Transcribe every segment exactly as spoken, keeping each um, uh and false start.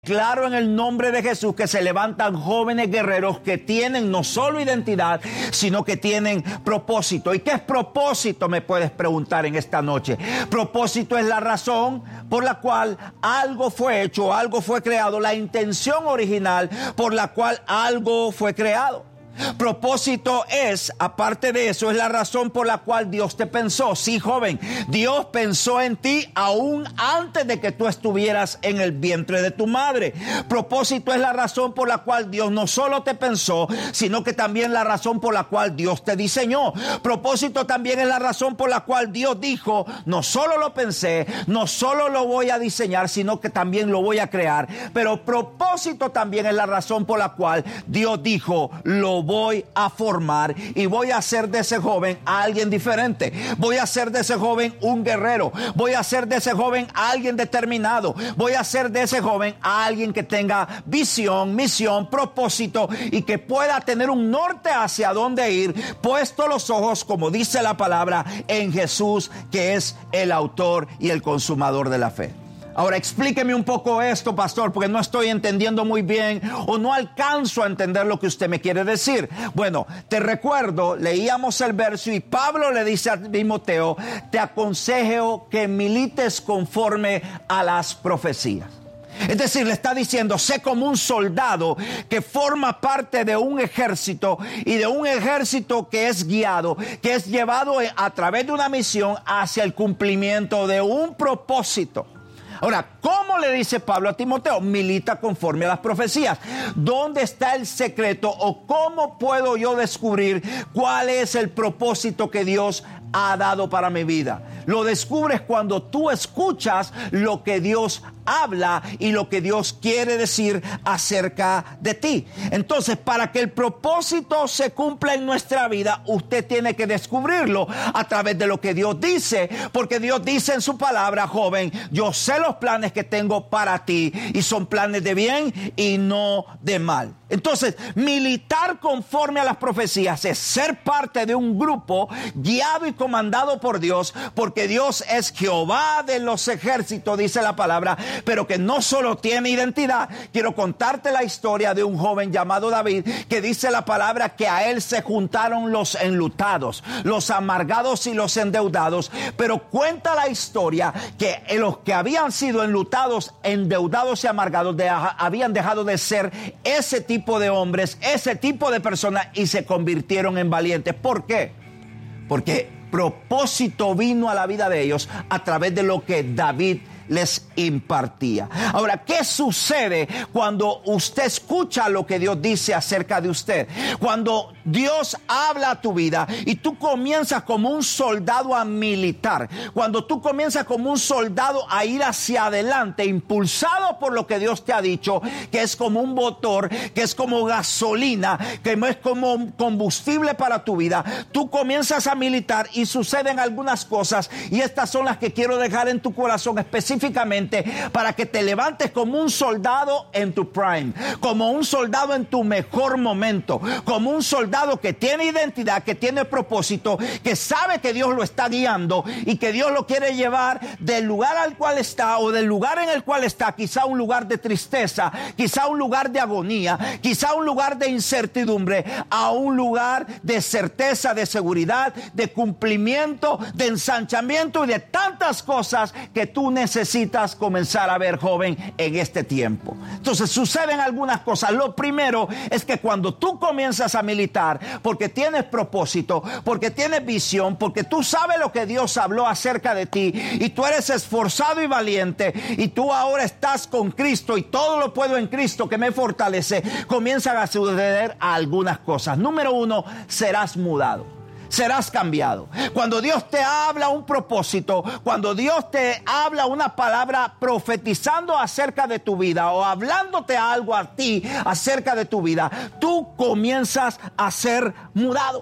Claro, en el nombre de Jesús, que se levantan jóvenes guerreros que tienen no solo identidad, sino que tienen propósito. ¿Y qué es propósito? Me puedes preguntar en esta noche. Propósito es la razón por la cual algo fue hecho, algo fue creado, la intención original por la cual algo fue creado. Propósito es, aparte de eso, es la razón por la cual Dios te pensó. Sí, joven, Dios pensó en ti aún antes de que tú estuvieras en el vientre de tu madre. Propósito es la razón por la cual Dios no solo te pensó, sino que también la razón por la cual Dios te diseñó. Propósito también es la razón por la cual Dios dijo, no solo lo pensé, no solo lo voy a diseñar, sino que también lo voy a crear. Pero propósito también es la razón por la cual Dios dijo, lo voy a formar y voy a hacer de ese joven a alguien diferente. Voy a hacer de ese joven un guerrero. Voy a hacer de ese joven a alguien determinado. Voy a hacer de ese joven a alguien que tenga visión, misión, propósito y que pueda tener un norte hacia dónde ir, puesto los ojos, como dice la palabra, en Jesús, que es el autor y el consumador de la fe. Ahora explíqueme un poco esto, pastor, porque no estoy entendiendo muy bien o no alcanzo a entender lo que usted me quiere decir. Bueno, te recuerdo, leíamos el verso y Pablo le dice a Timoteo, te aconsejo que milites conforme a las profecías. Es decir, le está diciendo, sé como un soldado que forma parte de un ejército y de un ejército que es guiado, que es llevado a través de una misión hacia el cumplimiento de un propósito. Ahora, ¿cómo le dice Pablo a Timoteo? Milita conforme a las profecías. ¿Dónde está el secreto o cómo puedo yo descubrir cuál es el propósito que Dios ha dado para mi vida? Lo descubres cuando tú escuchas lo que Dios habla y lo que Dios quiere decir acerca de ti. Entonces, para que el propósito se cumpla en nuestra vida, usted tiene que descubrirlo a través de lo que Dios dice, porque Dios dice en su palabra, joven, yo sé los planes que tengo para ti y son planes de bien y no de mal. Entonces, militar conforme a las profecías es ser parte de un grupo guiado y comandado por Dios, porque Dios es Jehová de los ejércitos, dice la palabra, pero que no solo tiene identidad. Quiero contarte la historia de un joven llamado David, que dice la palabra que a él se juntaron los enlutados, los amargados y los endeudados, pero cuenta la historia que los que habían sido enlutados, endeudados y amargados de, habían dejado de ser ese tipo de hombres, ese tipo de personas y se convirtieron en valientes. ¿Por qué? Porque propósito vino a la vida de ellos a través de lo que David les impartía. Ahora, ¿qué sucede cuando usted escucha lo que Dios dice acerca de usted? Cuando Dios habla a tu vida y tú comienzas como un soldado a militar, cuando tú comienzas como un soldado a ir hacia adelante, impulsado por lo que Dios te ha dicho, que es como un motor, que es como gasolina, que es como combustible para tu vida, tú comienzas a militar y suceden algunas cosas, y estas son las que quiero dejar en tu corazón específicamente para que te levantes como un soldado en tu prime, como un soldado en tu mejor momento, como un soldado que tiene identidad, que tiene propósito, que sabe que Dios lo está guiando y que Dios lo quiere llevar del lugar al cual está o del lugar en el cual está, quizá un lugar de tristeza, quizá un lugar de agonía, quizá un lugar de incertidumbre, a un lugar de certeza, de seguridad, de cumplimiento, de ensanchamiento y de tantas cosas que tú necesitas Necesitas comenzar a ver, joven, en este tiempo. Entonces suceden algunas cosas. Lo primero es que cuando tú comienzas a militar, porque tienes propósito, porque tienes visión, porque tú sabes lo que Dios habló acerca de ti y tú eres esforzado y valiente y tú ahora estás con Cristo y todo lo puedo en Cristo que me fortalece, comienzan a suceder algunas cosas. Número uno, serás mudado. Serás cambiado. Cuando Dios te habla un propósito, cuando Dios te habla una palabra profetizando acerca de tu vida o hablándote algo a ti acerca de tu vida, tú comienzas a ser mudado.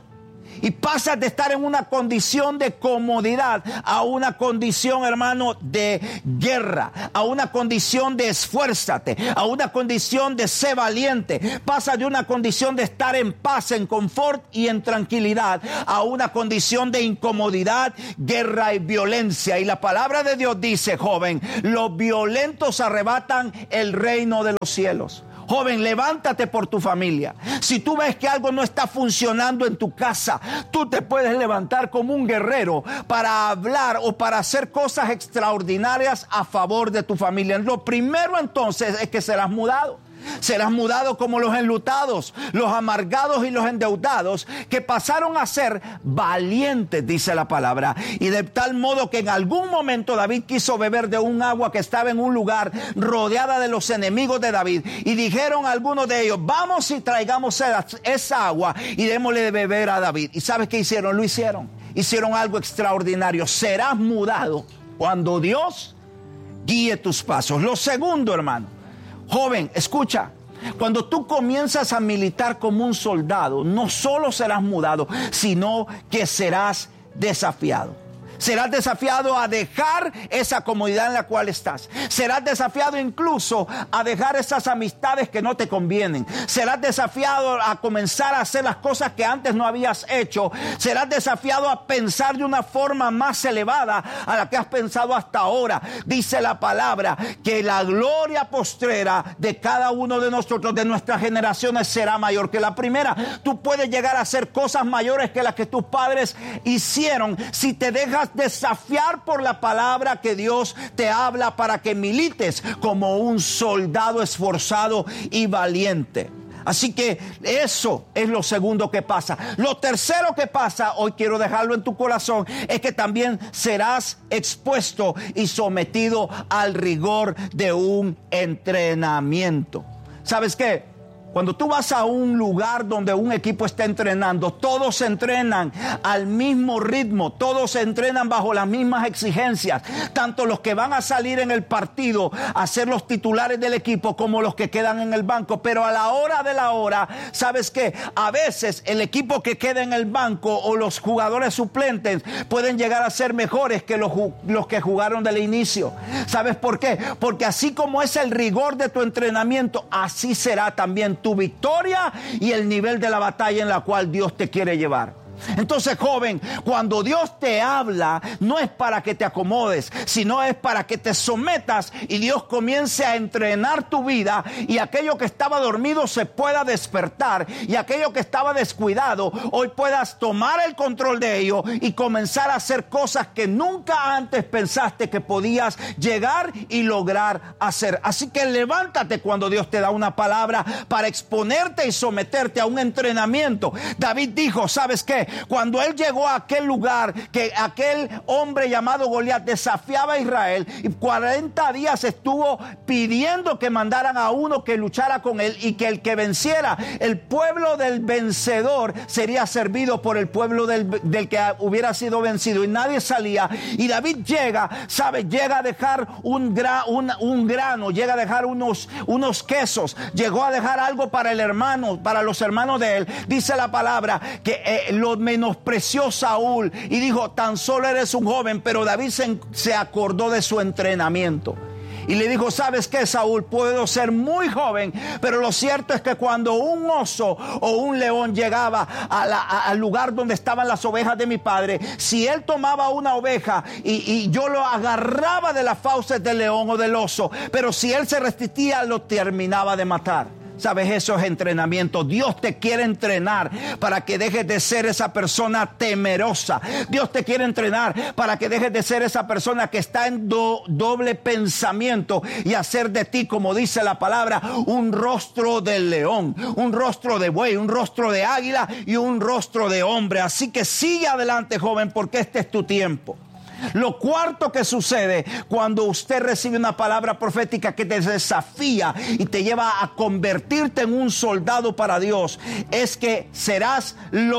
Y pasas de estar en una condición de comodidad a una condición, hermano, de guerra, a una condición de esfuérzate, a una condición de ser valiente. Pasas de una condición de estar en paz, en confort y en tranquilidad, a una condición de incomodidad, guerra y violencia. Y la palabra de Dios dice, joven, los violentos arrebatan el reino de los cielos. Joven, levántate por tu familia. Si tú ves que algo no está funcionando en tu casa, tú te puedes levantar como un guerrero para hablar o para hacer cosas extraordinarias a favor de tu familia. Lo primero entonces es que serás mudado. Serás mudado como los enlutados, los amargados y los endeudados, que pasaron a ser valientes, dice la palabra. Y de tal modo que en algún momento David quiso beber de un agua que estaba en un lugar rodeada de los enemigos de David. Y dijeron algunos de ellos, vamos y traigamos esa agua y démosle de beber a David. ¿Y sabes qué hicieron? Lo hicieron. Hicieron algo extraordinario. Serás mudado cuando Dios guíe tus pasos. Lo segundo, hermano. Joven, escucha, cuando tú comienzas a militar como un soldado, no solo serás mudado, sino que serás desafiado. Serás desafiado a dejar esa comodidad en la cual estás. Serás desafiado incluso a dejar esas amistades que no te convienen. Serás desafiado a comenzar a hacer las cosas que antes no habías hecho. Serás desafiado a pensar de una forma más elevada a la que has pensado hasta ahora. Dice la palabra que la gloria postrera de cada uno de nosotros, de nuestras generaciones, será mayor que la primera. Tú puedes llegar a hacer cosas mayores que las que tus padres hicieron si te dejas desafiar por la palabra que Dios te habla para que milites como un soldado esforzado y valiente. Así que eso es lo segundo que pasa. Lo tercero que pasa, hoy quiero dejarlo en tu corazón, es que también serás expuesto y sometido al rigor de un entrenamiento. ¿Sabes qué? Cuando tú vas a un lugar donde un equipo está entrenando, todos se entrenan al mismo ritmo, todos se entrenan bajo las mismas exigencias, tanto los que van a salir en el partido a ser los titulares del equipo como los que quedan en el banco. Pero a la hora de la hora, ¿sabes qué? A veces el equipo que queda en el banco o los jugadores suplentes pueden llegar a ser mejores que los, los que jugaron del inicio. ¿Sabes por qué? Porque así como es el rigor de tu entrenamiento, así será también tu victoria y el nivel de la batalla en la cual Dios te quiere llevar. Entonces, joven, cuando Dios te habla, no es para que te acomodes, sino es para que te sometas y Dios comience a entrenar tu vida y aquello que estaba dormido se pueda despertar y aquello que estaba descuidado, hoy puedas tomar el control de ello y comenzar a hacer cosas que nunca antes pensaste que podías llegar y lograr hacer. Así que levántate cuando Dios te da una palabra para exponerte y someterte a un entrenamiento. David dijo, ¿sabes qué? Cuando él llegó a aquel lugar, que aquel hombre llamado Goliat desafiaba a Israel y cuarenta días estuvo pidiendo que mandaran a uno que luchara con él y que el que venciera, el pueblo del vencedor sería servido por el pueblo del, del que hubiera sido vencido, y nadie salía. Y David llega, sabe, llega a dejar un, gra, un, un grano, llega a dejar unos, unos quesos, llegó a dejar algo para el hermano, para los hermanos de él. Dice la palabra que eh, lo menospreció Saúl y dijo, tan solo eres un joven. Pero David se, se acordó de su entrenamiento y le dijo, ¿sabes qué, Saúl? Puedo ser muy joven, pero lo cierto es que cuando un oso o un león llegaba a la, a, al lugar donde estaban las ovejas de mi padre, si él tomaba una oveja y, y yo lo agarraba de las fauces del león o del oso, pero si él se resistía, lo terminaba de matar. ¿Sabes? Eso es entrenamiento. Dios te quiere entrenar para que dejes de ser esa persona temerosa. Dios te quiere entrenar para que dejes de ser esa persona que está en do, doble pensamiento y hacer de ti, como dice la palabra, un rostro de león, un rostro de buey, un rostro de águila y un rostro de hombre. Así que sigue adelante, joven, porque este es tu tiempo. Lo cuarto que sucede cuando usted recibe una palabra profética que te desafía y te lleva a convertirte en un soldado para Dios es que serás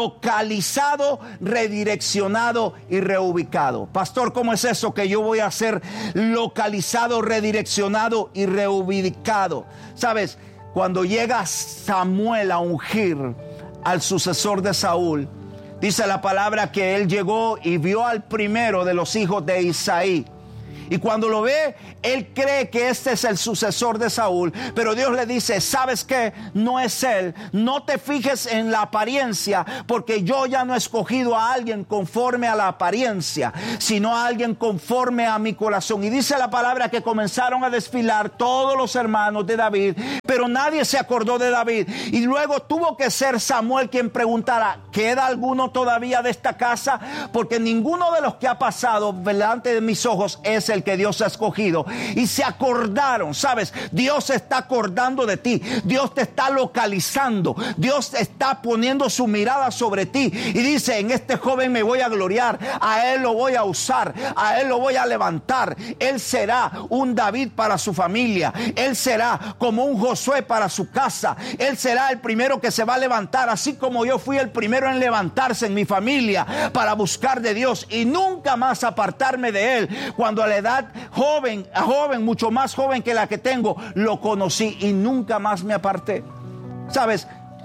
localizado, redireccionado y reubicado. Pastor, ¿cómo es eso que yo voy a ser localizado, redireccionado y reubicado? ¿Sabes? Cuando llega Samuel a ungir al sucesor de Saúl, Dice la palabra que él llegó y vio al primero de los hijos de Isaí. Y cuando lo ve, él cree que este es el sucesor de Saúl. Pero Dios le dice, ¿sabes qué? No es él. No te fijes en la apariencia, porque yo ya no he escogido a alguien conforme a la apariencia, sino a alguien conforme a mi corazón. Y dice la palabra que comenzaron a desfilar todos los hermanos de David, pero nadie se acordó de David. Y luego tuvo que ser Samuel quien preguntara, ¿queda alguno todavía de esta casa? Porque ninguno de los que ha pasado delante de mis ojos es el que Dios ha escogido. Y se acordaron, ¿sabes? Dios se está acordando de ti. Dios te está localizando. Dios está poniendo su mirada sobre ti. Y dice, en este joven me voy a gloriar. A él lo voy a usar. A él lo voy a levantar. Él será un David para su familia. Él será como un Josué para su casa. Él será el primero que se va a levantar. Así como yo fui el primero en levantarse en mi familia para buscar de Dios y nunca más apartarme de él. Cuando a la edad joven, joven, mucho más joven que la que tengo, lo conocí y nunca más me aparté. ¿Sabes?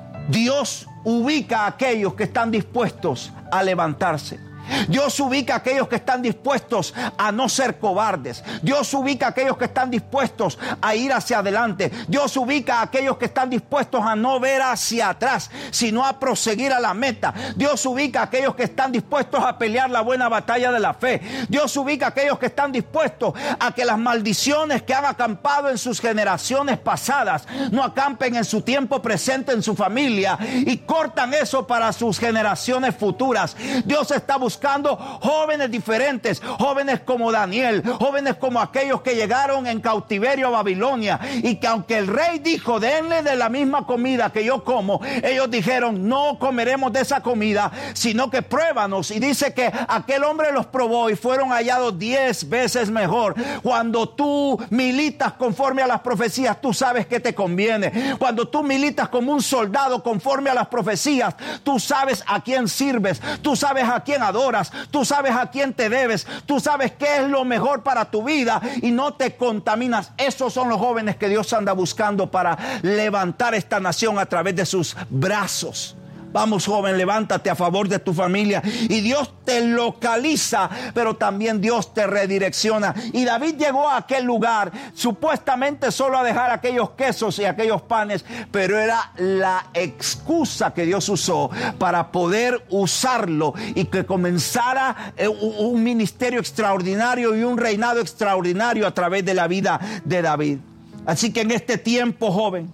Dios ubica a aquellos que están dispuestos a levantarse. Dios ubica a aquellos que están dispuestos a no ser cobardes. Dios ubica a aquellos que están dispuestos a ir hacia adelante. Dios ubica a aquellos que están dispuestos a no ver hacia atrás, sino a proseguir a la meta. Dios ubica a aquellos que están dispuestos a pelear la buena batalla de la fe. Dios ubica a aquellos que están dispuestos a que las maldiciones que han acampado en sus generaciones pasadas no acampen en su tiempo presente en su familia y cortan eso para sus generaciones futuras. Dios está buscando buscando jóvenes diferentes, jóvenes como Daniel, jóvenes como aquellos que llegaron en cautiverio a Babilonia y que aunque el rey dijo, denle de la misma comida que yo como, ellos dijeron, no comeremos de esa comida, sino que pruébanos. Y dice que aquel hombre los probó y fueron hallados diez veces mejor. Cuando tú militas conforme a las profecías, tú sabes que te conviene. Cuando tú militas como un soldado conforme a las profecías, tú sabes a quién sirves, tú sabes a quién adoras, tú sabes a quién te debes, tú sabes qué es lo mejor para tu vida y no te contaminas. Esos son los jóvenes que Dios anda buscando para levantar esta nación a través de sus brazos. Vamos, joven, levántate a favor de tu familia. Y Dios te localiza, pero también Dios te redirecciona. Y David llegó a aquel lugar supuestamente solo a dejar aquellos quesos y aquellos panes, pero era la excusa que Dios usó para poder usarlo y que comenzara un ministerio extraordinario y un reinado extraordinario a través de la vida de David. Así que en este tiempo, joven,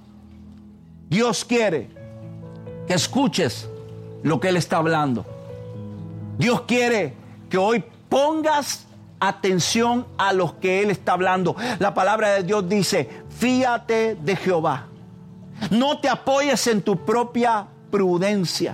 Dios quiere que escuches lo que Él está hablando. Dios quiere que hoy pongas atención a lo que Él está hablando. La palabra de Dios dice, fíate de Jehová. No te apoyes en tu propia prudencia.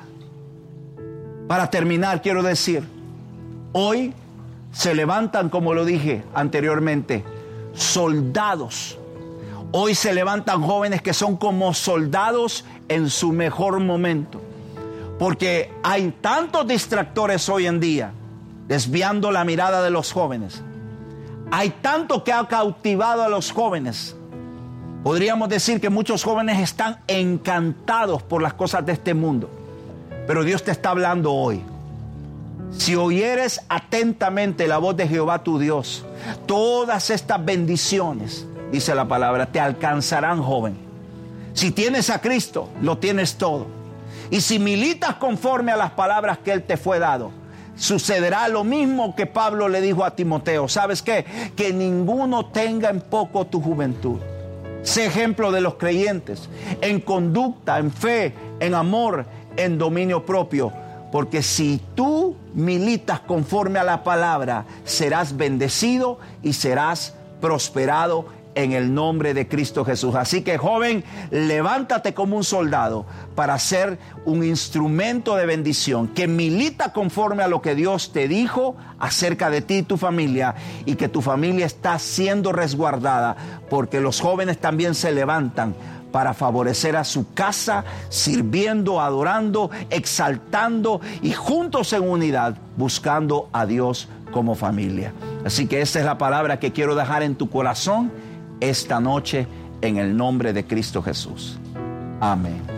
Para terminar, quiero decir, hoy se levantan, como lo dije anteriormente, soldados. Hoy se levantan jóvenes que son como soldados en su mejor momento. Porque hay tantos distractores hoy en día, desviando la mirada de los jóvenes. Hay tanto que ha cautivado a los jóvenes. Podríamos decir que muchos jóvenes están encantados por las cosas de este mundo. Pero Dios te está hablando hoy. Si oyeres atentamente la voz de Jehová tu Dios, todas estas bendiciones, dice la palabra, te alcanzarán, joven. Si tienes a Cristo, lo tienes todo. Y si militas conforme a las palabras que Él te fue dado, sucederá lo mismo que Pablo le dijo a Timoteo. ¿Sabes qué? Que ninguno tenga en poco tu juventud. Sé ejemplo de los creyentes en conducta, en fe, en amor, en dominio propio. Porque si tú militas conforme a la palabra, serás bendecido y serás prosperado en el nombre de Cristo Jesús. Así que, joven, levántate como un soldado para ser un instrumento de bendición, que milita conforme a lo que Dios te dijo acerca de ti y tu familia, y que tu familia está siendo resguardada, porque los jóvenes también se levantan para favorecer a su casa, sirviendo, adorando, exaltando y juntos en unidad, buscando a Dios como familia. Así que esta es la palabra que quiero dejar en tu corazón esta noche, en el nombre de Cristo Jesús. Amén.